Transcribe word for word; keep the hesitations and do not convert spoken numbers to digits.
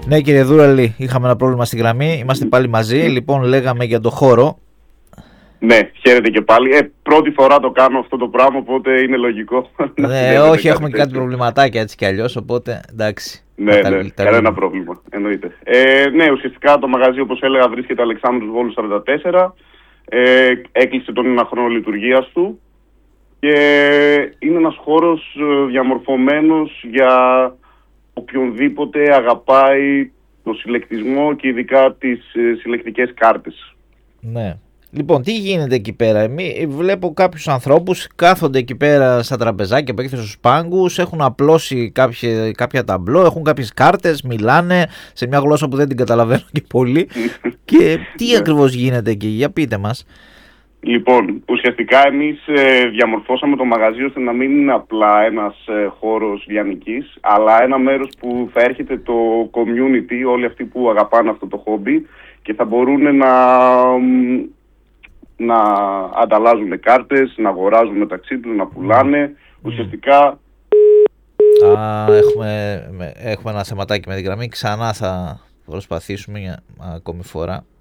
Ναι, κύριε Δούραλη, είχαμε ένα πρόβλημα στη γραμμή. Είμαστε πάλι μαζί. Λοιπόν, λέγαμε για το χώρο. Ναι, χαίρετε και πάλι. Ε, πρώτη φορά το κάνω αυτό το πράγμα, οπότε είναι λογικό. Ναι, όχι, έχουμε και κάτι προβληματάκια έτσι κι αλλιώς, οπότε εντάξει. Ναι, τα, ναι, τα κανένα τα πρόβλημα, εννοείται. Ε, ναι, ουσιαστικά το μαγαζί, όπως έλεγα, βρίσκεται Αλεξάνδρους Βόλου σαράντα τέσσερα. Ε, έκλεισε τον ένα χρόνο λειτουργίας του και είναι ένας χώρος διαμορφωμένος για οποιονδήποτε αγαπάει το συλλεκτισμό και ειδικά τις συλλεκτικές κάρτες. Ναι. Λοιπόν, τι γίνεται εκεί πέρα? Εμείς βλέπω κάποιους ανθρώπους κάθονται εκεί πέρα στα τραπεζάκια που έχετε στους πάγκους, έχουν απλώσει κάποια, κάποια ταμπλό, έχουν κάποιες κάρτες, μιλάνε σε μια γλώσσα που δεν την καταλαβαίνω και πολύ. Και τι ακριβώς γίνεται εκεί, για πείτε μας. Λοιπόν, ουσιαστικά εμείς ε, διαμορφώσαμε το μαγαζί ώστε να μην είναι απλά ένας ε, χώρος διανοικής, αλλά ένα μέρος που θα έρχεται το community, όλοι αυτοί που αγαπάνε αυτό το χόμπι και θα μπορούν να... να ανταλλάζουν κάρτες, να αγοράζουν μεταξύ τους, να πουλάνε. Mm. Ουσιαστικά... Α, έχουμε, έχουμε ένα θεματάκι με την γραμμή. Ξανά θα προσπαθήσουμε για ακόμη φορά.